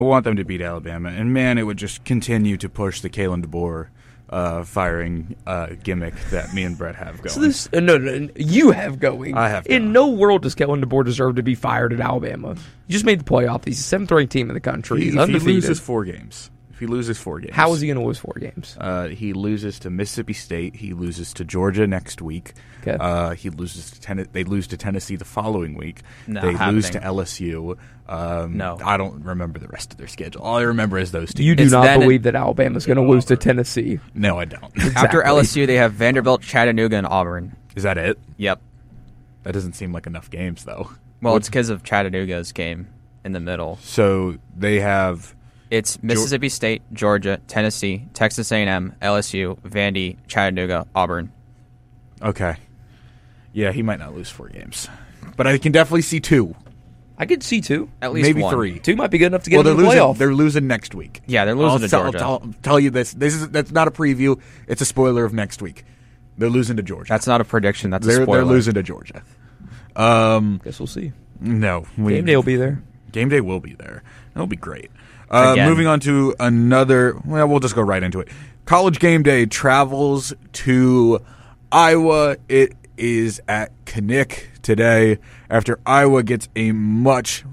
I want them to beat Alabama, and man, it would just continue to push the Kalen DeBoer firing gimmick that me and Brett have going. So no, you have going. I have In going. no world does Kellen DeBoer deserve to be fired at Alabama. You just made the playoff. He's the seventh-ranked team in the country. He's undefeated. He loses 4 games. If he loses 4 games. How is he going to lose 4 games? He loses to Mississippi State. He loses to Georgia next week. Okay. He loses to They lose to Tennessee the following week. Not they happening. lose to LSU. No. I don't remember the rest of their schedule. All I remember is those two. You do It's not then believe that Alabama's going to lose to Tennessee. No, I don't. After LSU, they have Vanderbilt, Chattanooga, and Auburn. Is that it? Yep. That doesn't seem like enough games, though. Well, it's because of Chattanooga's game in the middle. So they have... It's Mississippi State, Georgia, Tennessee, Texas A&M, LSU, Vandy, Chattanooga, Auburn. Okay. Yeah, he might not lose 4 games. But I can definitely see 2. I could see 2. At least Maybe one. 3. 2 might be good enough to get Well, into the playoff. they're losing next week. Yeah, they're losing to Georgia. I'll tell you this. That's not a preview. It's a spoiler of next week. They're losing to Georgia. That's not a prediction. That's a spoiler. They're losing to Georgia. Guess we'll see. No. Game day will be there. Game day will be there. That'll be great. Again. Moving on to another. Well, we'll just go right into it. College Game Day travels to Iowa. It is at Kinnick today after Iowa gets a much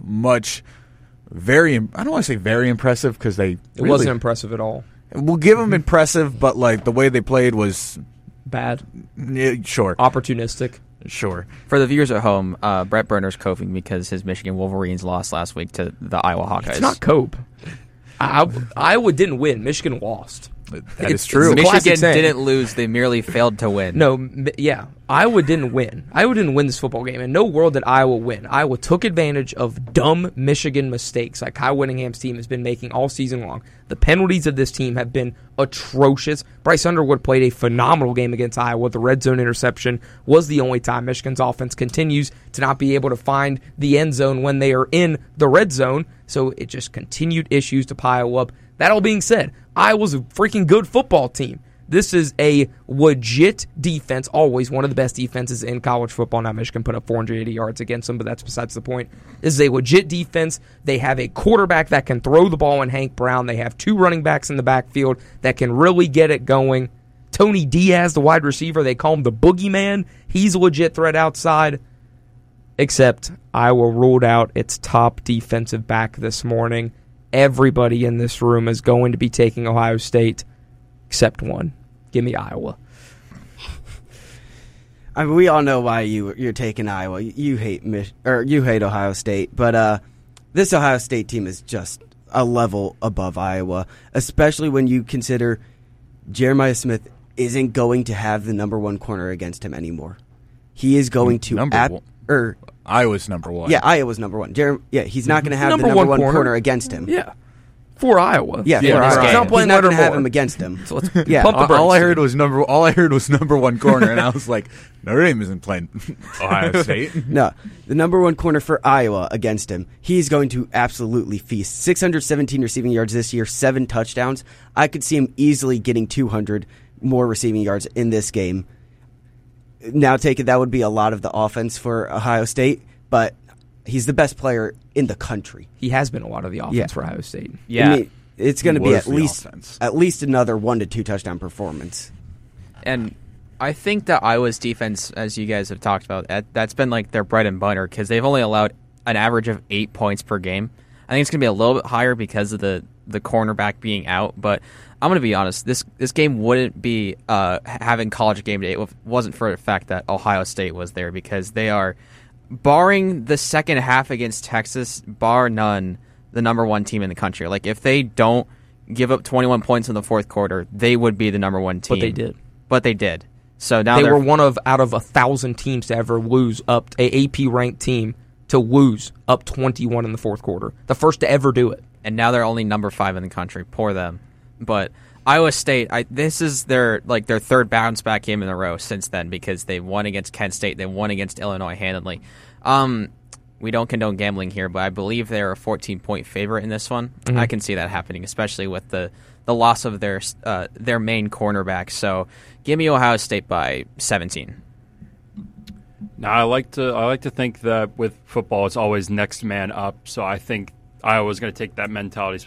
very. I don't want to say very impressive because It wasn't impressive at all. We'll give them impressive, but like the way they played was Bad. sure. Opportunistic. Sure. For the viewers at home, Brett Burner's coping because his Michigan Wolverines lost last week to the Iowa Hawkeyes. It's not cope. Iowa didn't win. Michigan lost. That is true. It's classic Michigan saying. didn't lose. They merely failed to win. No, yeah. Iowa didn't win. Iowa didn't win this football game. In no world did Iowa win. Iowa took advantage of dumb Michigan mistakes like Kyle Whittingham's team has been making all season long. The penalties of this team have been atrocious. Bryce Underwood played a phenomenal game against Iowa. The red zone interception was the only time Michigan's offense continues to not be able to find the end zone when they are in the red zone. So it just continued issues to pile up. That all being said, Iowa's a freaking good football team. This is a legit defense, always one of the best defenses in college football. Now, Michigan put up 480 yards against them, but that's besides the point. This is a legit defense. They have a quarterback that can throw the ball in Hank Brown. They have 2 running backs in the backfield that can really get it going. Tony Diaz, the wide receiver, they call him the boogeyman. He's a legit threat outside. Except Iowa ruled out its top defensive back this morning. Everybody in this room is going to be taking Ohio State except one. Give me Iowa. I mean, we all know why you're taking Iowa. You hate you hate Ohio State, but this Ohio State team is just a level above Iowa, especially when you consider Jeremiah Smith isn't going to have the number 1 corner against him anymore. He is going to Iowa's number 1. Yeah, Iowa's number 1. He's not going to have the number 1 corner against him. Yeah. For Iowa. Yeah, for Iowa. Iowa. He's not playing going to have more. him against him. So let's Yeah. pump the brakes. All I heard was number 1 corner, and I was like, Notre Dame isn't playing Ohio State. No, the number 1 corner for Iowa against him. He's going to absolutely feast. 617 receiving yards this year, 7 touchdowns. I could see him easily getting 200 more receiving yards in this game. Now, take it, that would be a lot of the offense for Ohio State, but he's the best player in the country. He has been a lot of the offense Yeah. for Ohio State. Yeah. I mean, it's going to be Was the offense. at least another 1 to 2 touchdown performance. And I think that Iowa's defense, as you guys have talked about, that's been like their bread and butter because they've only allowed an average of 8 points per game. I think it's going to be a little bit higher because of the cornerback being out, but I'm going to be honest. This game wouldn't be having College Game Day if it wasn't for the fact that Ohio State was there because they are, barring the second half against Texas, bar none, the number 1 team in the country. Like, if they don't give up 21 points in the fourth quarter, they would be the number 1 team. But they did. So now They they're were one of out of 1,000 teams to ever lose up a AP ranked team to lose up 21 in the fourth quarter. The first to ever do it. and now they're only number 5 in the country. Poor them. But Iowa State, this is their third bounce back game in a row since then because they won against Kent State, they won against Illinois handedly. We don't condone gambling here, but I believe they're a 14-point favorite in this one. Mm-hmm. I can see that happening, especially with the loss of their main cornerback. So give me Ohio State by 17. Now I like to think that with football it's always next man up. So I think Iowa was going to take that mentality,